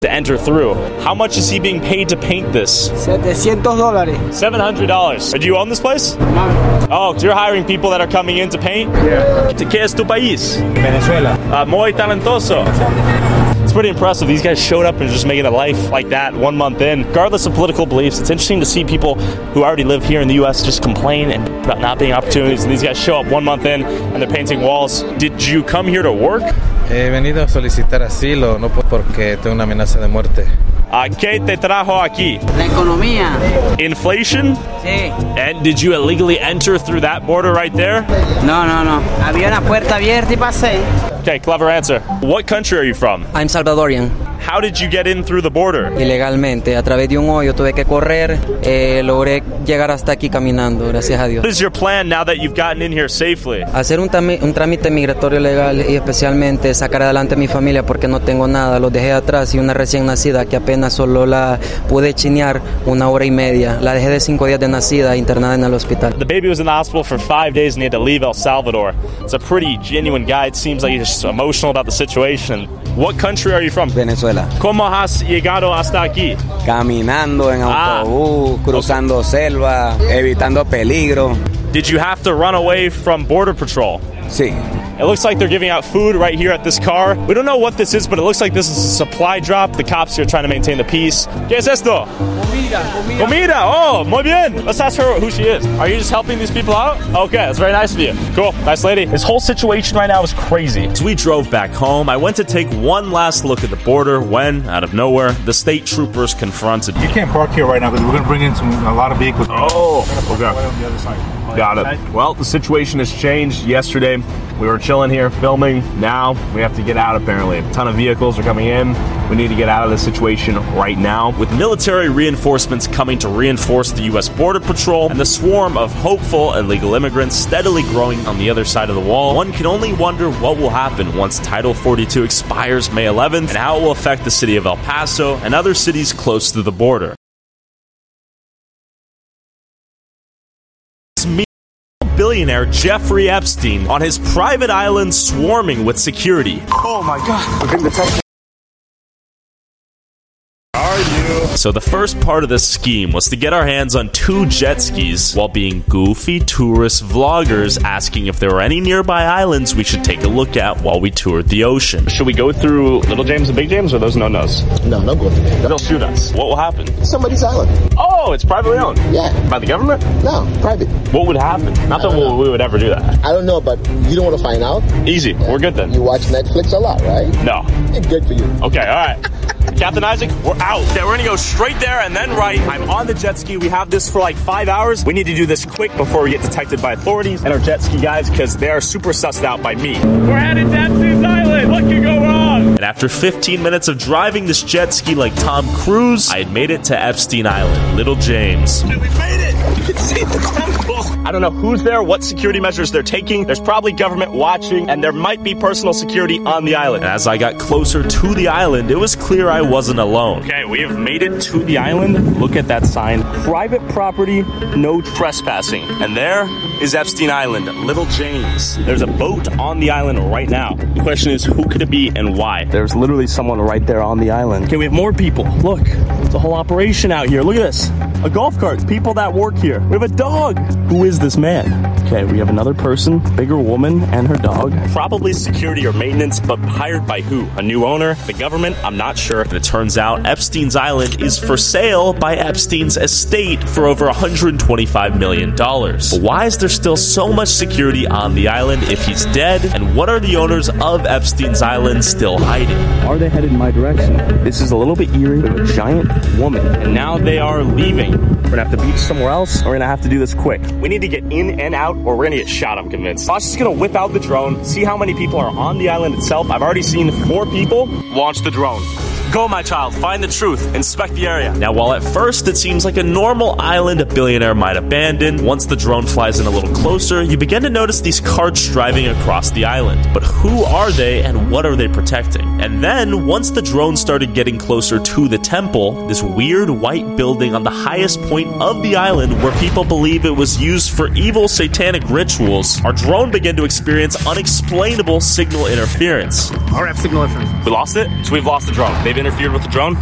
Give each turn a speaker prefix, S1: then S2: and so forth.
S1: to enter through. How much is he being paid to paint this?
S2: $700.
S1: $700. Do you own this place?
S2: No.
S1: Oh, so you're hiring people that are coming in to paint?
S2: Yeah.
S1: ¿Qué es tu país?
S2: Venezuela.
S1: Muy talentoso. It's pretty impressive. These guys showed up and just making a life like that 1 month in. Regardless of political beliefs, it's interesting to see people who already live here in the U.S. just complain about not being opportunities. And these guys show up 1 month in and they're painting walls. Did you come here to work?
S3: He venido a solicitar asilo, no porque tengo una amenaza de muerte.
S1: ¿Qué te trajo aquí?
S2: La economía.
S1: Inflation?
S2: Sí.
S1: And did you illegally enter through that border right there?
S2: No. Había una puerta abierta y pasé.
S1: Okay, clever answer. What country are you from?
S4: I'm Salvadorian.
S1: How did you get in through the border?
S4: Ilegalmente, a través de un hoyo tuve que correr, logré llegar hasta aquí caminando, gracias a Dios.
S1: What is your plan now that you've gotten in here safely?
S4: Hacer un trámite migratorio legal y especialmente sacar adelante a mi familia porque no tengo nada, los dejé atrás y una recién nacida que apenas solo la pude chinear 1 hora y media. La dejé de 5 días de nacida internada en el hospital.
S1: The baby was in the hospital for 5 days and he had to leave El Salvador. It's a pretty genuine guy. It seems like he's just emotional about the situation. What country are you from?
S5: Venezuela.
S1: ¿Cómo has llegado hasta aquí?
S5: Caminando en autobús, cruzando selva, evitando peligro.
S1: Did you have to run away from Border Patrol?
S5: Sí.
S1: It looks like they're giving out food right here at this car. We don't know what this is, but it looks like this is a supply drop. The cops here are trying to maintain the peace. ¿Qué es esto? Comida. Oh, muy bien. Let's ask her who she is. Are you just helping these people out? Okay, that's very nice of you. Cool. Nice lady. This whole situation right now is crazy. As we drove back home, I went to take one last look at the border when, out of nowhere, the state troopers confronted me.
S6: You can't park here right now because we're going to bring in a lot of vehicles.
S1: Oh, okay.
S6: Right on the other side.
S1: Got it. Well, the situation has changed. Yesterday, we were chilling here filming. Now, we have to get out, apparently. A ton of vehicles are coming in. We need to get out of this situation right now. With military reinforcements coming to reinforce the U.S. Border Patrol and the swarm of hopeful illegal immigrants steadily growing on the other side of the wall, one can only wonder what will happen once Title 42 expires May 11th and how it will affect the city of El Paso and other cities close to the border. Billionaire Jeffrey Epstein on his private island swarming with security.
S6: Oh my God. We're getting detected.
S1: So the first part of this scheme was to get our hands on 2 jet skis while being goofy tourist vloggers asking if there were any nearby islands we should take a look at while we toured the ocean. Should we go through Little James and Big James or those no-nos?
S7: No, don't go through there.
S1: They'll shoot us. What will happen?
S7: Somebody's island.
S1: Oh, it's privately owned?
S7: Yeah.
S1: By the government?
S7: No, private.
S1: What would happen? Not that we would ever do that.
S7: I don't know, but you don't want to find out?
S1: Easy.
S7: Yeah.
S1: We're good then.
S7: You watch Netflix a lot, right?
S1: No.
S7: It's good for you.
S1: Okay, all right. Captain Isaac, we're out. Okay, we're gonna go straight there and then right. I'm on the jet ski. We have this for like 5 hours. We need to do this quick before we get detected by authorities and our jet ski guys because they are super sussed out by me. We're headed to Epstein's Island. What could go wrong? And after 15 minutes of driving this jet ski like Tom Cruise, I had made it to Epstein Island, Little James. Dude, we made it. You can see the temple. I don't know who's there, what security measures they're taking. There's probably government watching, and there might be personal security on the island. And as I got closer to the island, it was clear I wasn't alone. Okay, we have made it to the island. Look at that sign. Private property, no trespassing. And there is Epstein Island, Little James. There's a boat on the island right now. The question is, who could it be and why? There's literally someone right there on the island. Okay, we have more people. Look, it's a whole operation out here. Look at this. A golf cart, people that work here. We have a dog. Who is this man? Okay, we have another person, bigger woman and her dog. Probably security or maintenance, but hired by who? A new owner? The government? I'm not sure. And it turns out Epstein's Island is for sale by Epstein's estate for over $125 million. But why is there still so much security on the island if he's dead? And what are the owners of Epstein's Island still hiding? Are they headed in my direction? This is a little bit eerie. A giant woman. And now they are leaving. We're gonna have to beach somewhere else, or we're gonna have to do this quick. We need to get in and out, or we're gonna get shot, I'm convinced. I was just gonna whip out the drone, see how many people are on the island itself. I've already seen 4 people launch the drone. Go, my child, find the truth, inspect the area. Now, while at first it seems like a normal island a billionaire might abandon, once the drone flies in a little closer, you begin to notice these carts driving across the island. But who are they and what are they protecting? And then, once the drone started getting closer to the temple, this weird white building on the highest point of the island where people believe it was used for evil satanic rituals, our drone began to experience unexplainable signal interference.
S6: All right, signal interference.
S1: We lost it? So we've lost the drone. They've interfered with the drone?